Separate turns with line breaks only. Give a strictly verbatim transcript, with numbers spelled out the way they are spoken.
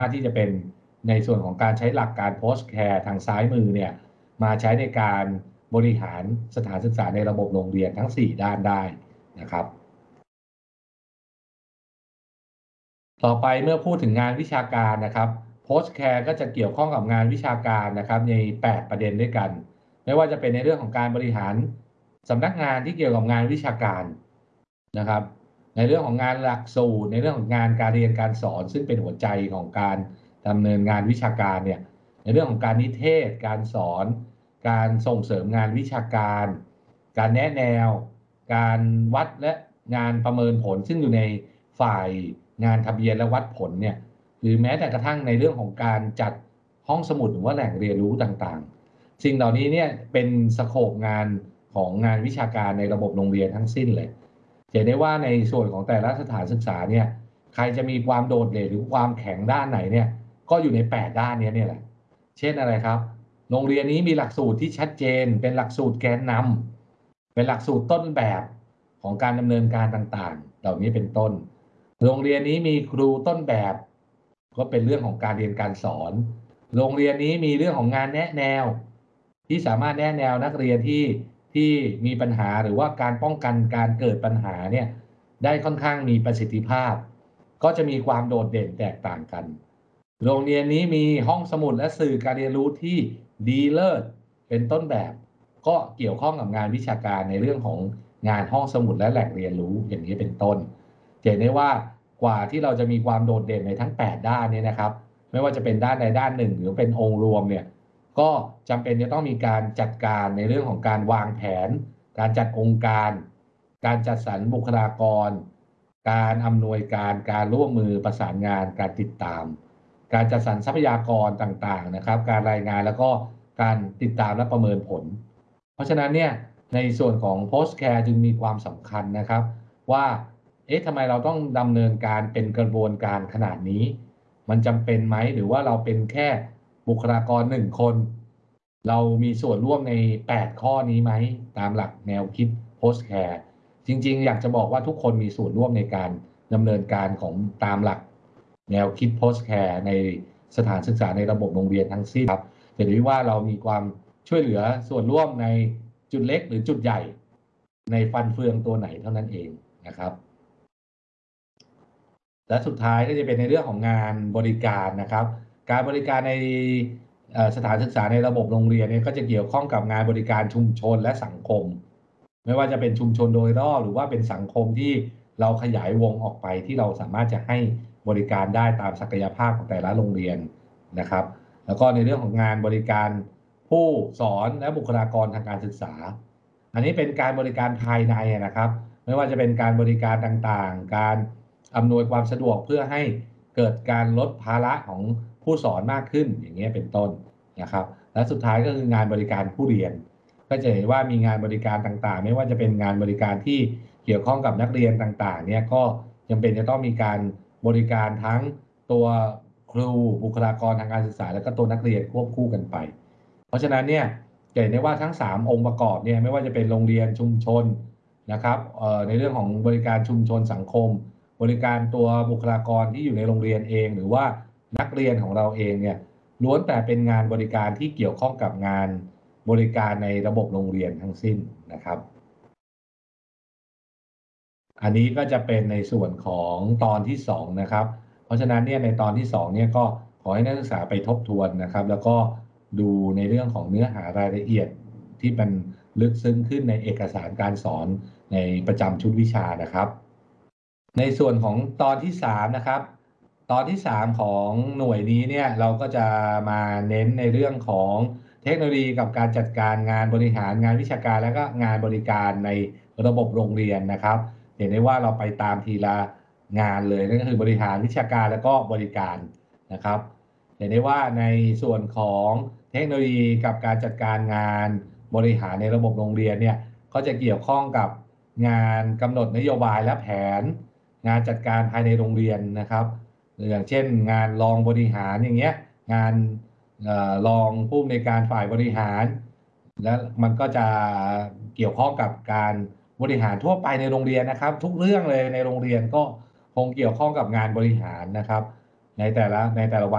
ที่จะเป็นในส่วนของการใช้หลักการ post care ทางซ้ายมือเนี่ยมาใช้ในการบริหารสถานศึกษาในระบบโรงเรียนทั้งสี่ด้านได้นะครับต่อไปเมื่อพูดถึงงานวิชาการนะครับ post care ก็จะเกี่ยวข้องกับงานวิชาการนะครับในแปดประเด็นด้วยกันไม่ว่าจะเป็นในเรื่องของการบริหารสำนักงานที่เกี่ยวกับงานวิชาการนะครับในเรื่องของงานหลักสูตรในเรื่องของงานการเรียนการสอนซึ่งเป็นหัวใจของการดำเนินงานวิชาการเนี่ยในเรื่องของการนิเทศการสอนการส่งเสริมงานวิชาการการแนะแนวการวัดและงานประเมินผลซึ่งอยู่ในฝ่ายงานทะเบียนและวัดผลเนี่ยหรือแม้แต่กระทั่งในเรื่องของการจัดห้องสมุดหรือว่าแหล่งเรียนรู้ต่างๆสิ่งเหล่านี้เนี่ยเป็นสโคปงานของงานวิชาการในระบบโรงเรียนทั้งสิ้นเลยเห็นได้ว่าในส่วนของแต่ละสถานศึกษาเนี่ยใครจะมีความโดดเด่นหรือความแข็งด้านไหนเนี่ยก็อยู่ในแปดด้านนี้เนี่ยแหละเช่นอะไรครับโรงเรียนนี้มีหลักสูตรที่ชัดเจนเป็นหลักสูตรแกนนำเป็นหลักสูตรต้นแบบของการดำเนินการต่างๆเหล่านี้เป็นต้นโรงเรียนนี้มีครูต้นแบบก็เป็นเรื่องของการเรียนการสอนโรงเรียนนี้มีเรื่องของงานแนะแนวที่สามารถแนะแนวนักเรียนที่ที่มีปัญหาหรือว่าการป้องกันการเกิดปัญหาเนี่ยได้ค่อนข้างมีประสิทธิภาพก็จะมีความโดดเด่นแตกต่างกันโรงเรียนนี้มีห้องสมุดและสื่อการเรียนรู้ที่ดีเลิศเป็นต้นแบบก็เกี่ยวข้องกับงานวิชาการในเรื่องของงานห้องสมุดและแหล่งเรียนรู้อย่างนี้เป็นต้นเห็นได้ว่ากว่าที่เราจะมีความโดดเด่นในทั้งแปดด้านนี้นะครับไม่ว่าจะเป็นด้านใดด้านหนึ่งหรือเป็นองค์รวมเนี่ยก็จำเป็นจะต้องมีการจัดการในเรื่องของการวางแผนการจัดองค์การการจัดสรรบุคลากรการอำนวยการการร่วมมือประสานงานการติดตามการจัดสรรทรัพยากรต่างๆนะครับการรายงานแล้วก็การติดตามและประเมินผลเพราะฉะนั้นเนี่ยในส่วนของ post care จึงมีความสำคัญนะครับว่าเอ๊ะทำไมเราต้องดำเนินการเป็นกระบวนการขนาดนี้มันจำเป็นไหมหรือว่าเราเป็นแค่บุคลากรหนึ่งคนเรามีส่วนร่วมในแปดข้อนี้ไหมตามหลักแนวคิด post care จริงๆอยากจะบอกว่าทุกคนมีส่วนร่วมในการดำเนินการของตามหลักแนวคิด post care ในสถานศึกษาในระบบโรงเรียนทั้งสิ้นครับจะได้ว่าเรามีความช่วยเหลือส่วนร่วมในจุดเล็กหรือจุดใหญ่ในฟันเฟืองตัวไหนเท่านั้นเองนะครับและสุดท้ายก็จะเป็นในเรื่องของงานบริการนะครับการบริการในสถานศึกษาในระบบโรงเรียนเนี่ยก็จะเกี่ยวข้องกับงานบริการชุมชนและสังคมไม่ว่าจะเป็นชุมชนโดยรอบหรือว่าเป็นสังคมที่เราขยายวงออกไปที่เราสามารถจะให้บริการได้ตามศักยภาพของแต่ละโรงเรียนนะครับแล้วก็ในเรื่องของงานบริการผู้สอนและบุคลากรทางการศึกษาอันนี้เป็นการบริการภายในนะครับไม่ว่าจะเป็นการบริการต่างๆการอำนวยความสะดวกเพื่อให้เกิดการลดภาระของผู้สอนมากขึ้นอย่างเงี้ยเป็นต้นนะครับและสุดท้ายก็คืองานบริการผู้เรียนก็จะเห็นว่ามีงานบริการต่างๆไม่ว่าจะเป็นงานบริการที่เกี่ยวข้องกับนักเรียนต่างๆเนี่ยก็จำเป็นจะต้องมีการบริการทั้งตัวครูบุคลากรทางการศึกษาและก็ตัวนักเรียนควบคู่กันไปเพราะฉะนั้นเนี่ยจะเห็นได้ว่าทั้งสามองค์ประกอบเนี่ยไม่ว่าจะเป็นโรงเรียนชุมชนนะครับในเรื่องของบริการชุมชนสังคมบริการตัวบุคลากรที่อยู่ในโรงเรียนเองหรือว่านักเรียนของเราเองเนี่ยล้วนแต่เป็นงานบริการที่เกี่ยวข้องกับงานบริการในระบบโรงเรียนทั้งสิ้นนะครับอันนี้ก็จะเป็นในส่วนของตอนที่สองนะครับเพราะฉะนั้นเนี่ยในตอนที่สองเนี่ยก็ขอให้นักศึกษาไปทบทวนนะครับแล้วก็ดูในเรื่องของเนื้อหารายละเอียดที่มันลึกซึ้งขึ้นในเอกสารการสอนในประจำชุดวิชานะครับในส่วนของตอนที่สามนะครับตอนที่สามของหน่วยนี้เนี่ยเราก็จะมาเน้นในเรื่องของเทคโนโลยีกับการจัดการงานบริหารงานวิชาการและก็งานบริการในระบบโรงเรียนนะครับเห็นได้ว่าเราไปตามทีละงานเลยนั่นก็คือบริหารวิชาการและก็บริการนะครับเห็นได้ว่าในส่วนของเทคโนโลยีกับการจัดการงานบริหารในระบบโรงเรียนเนี่ยก็จะเกี่ยวข้องกับงานกำหนดนโยบายและแผนงานจัดการภายในโรงเรียนนะครับอย่างเช่นงานรองบริหารอย่างเงี้ยงานรองผู้อำนวยการฝ่ายบริหารและมันก็จะเกี่ยวข้องกับการบริหารทั่วไปในโรงเรียนนะครับทุกเรื่องเลยในโรงเรียนก็คงเกี่ยวข้องกับงานบริหารนะครับในแต่ละในแต่ละวัน